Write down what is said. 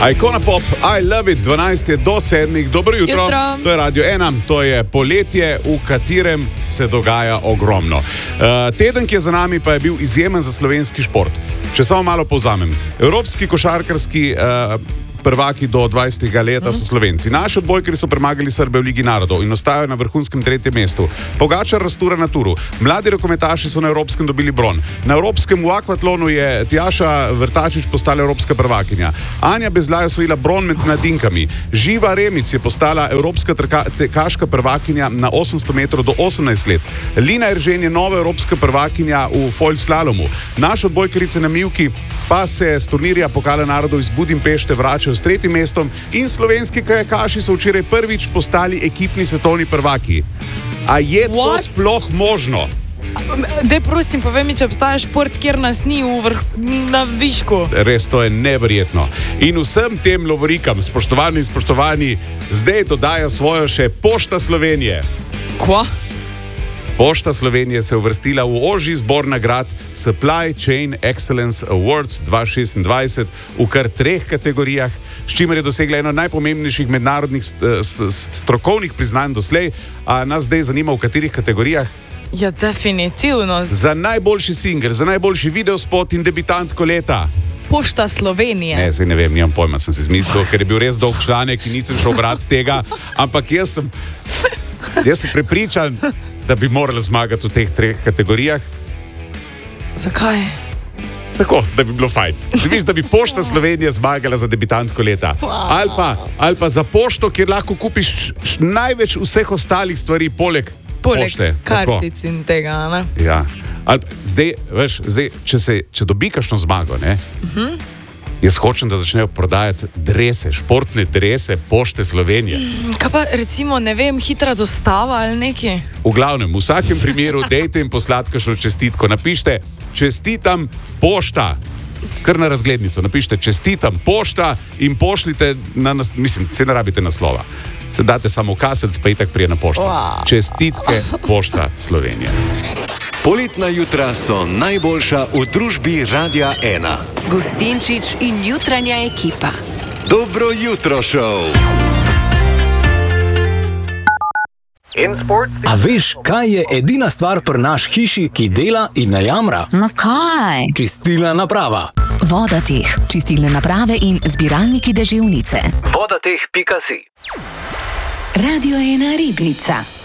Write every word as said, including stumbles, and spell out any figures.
Icona Pop, I love it, dvanajst je do sedmih, dobro jutro. jutro. To je Radio ena, to je poletje, v katerem se dogaja ogromno. Uh, teden, ki je za nami, pa je bil izjemen za slovenski šport. Če samo malo povzamem. Evropski košarkarski uh, prvaki do dvajsetega leta so Slovenci. Naši odbojkari so premagali Srbe v Ligi narodov in ostajajo na vrhunskem tretjem mestu. Pogačar rastura na Turu. Mladi rokometaši so na evropskem dobili bron. Na evropskem v akvatlonu je Tjaša Vrtačič postala evropska prvakinja. Anja Bezlaj je osvojila bron med mladinkami. Živa Remic je postala evropska tekaška prvakinja na osemsto metrov do osemnajst let. Lina Eržen je nova evropska prvakinja v foil slalomu. Naše odbojkarice na mivki pa se s turnirja Pokala narodov iz Budimpešte vračajo s tretjim mestom in slovenski kajakaši so včeraj prvič postali ekipni svetovni prvaki. A je to What? sploh možno? Dej, prosim, povej mi, če obstaja šport, kjer nas ni v vrh, na višku. Res, to je neverjetno. In vsem tem lovorikam, spoštovani in spoštovani, zdaj dodaja svojo še Pošta Slovenije. Kva? Pošta Slovenije se je uvrstila v ožji zbor nagrad Supply Chain Excellence Awards dva tisoč šestindvajset v kar treh kategorijah, s čimer je dosegla eno najpomembnejših mednarodnih strokovnih priznanj doslej. A nas zdaj zanima, v katerih kategorijah? Ja, definitivno. Za najboljši singel, za najboljši videospot in debitantko leta. Pošta Slovenije. Ne, zdaj ne vem, nimam pojma, sem se zmislil, ker je bil res dolg članek in nisem šel brati tega, ampak jaz sem, jaz sem prepričan, da bi morali zmagati v teh treh kategorijah. Zakaj? Tako, da bi bilo fajn. Viš, da bi Pošta Slovenije zmagala za debitantko leta. Ali pa, ali pa za pošto, kjer lahko kupiš največ vseh ostalih stvari, poleg, poleg pošte. kartic in tega, ne? Ja. Ali, zdaj, veš, zdaj, če, se, če dobi kakšno zmago, ne? Uh-huh. Jaz hočem, da začnejo prodajati drese, športne drese Pošte Slovenije. Kaj pa recimo, ne vem, hitra dostava ali nekaj? V glavnem, v vsakem primeru dejte in poslati kakšno čestitko. Napište, čestitam Pošta. Kar na razglednico. Napište, čestitam Pošta in pošljite na nas, mislim, se ne rabite naslova. Se date samo kasec, pa itak prije na pošto. Wow. Čestitke Pošta Slovenije. Poletna jutra so najboljša v družbi Radia ena. Gustinčič in jutranja ekipa. Dobro jutro, šov! A veš, kaj je edina stvar pri naš hiši, ki dela in ne jamra? No kaj? Čistilna naprava. Vodateh, čistilne naprave in zbiralniki deževnice. vodateh pika si. Radio ena Ribnica.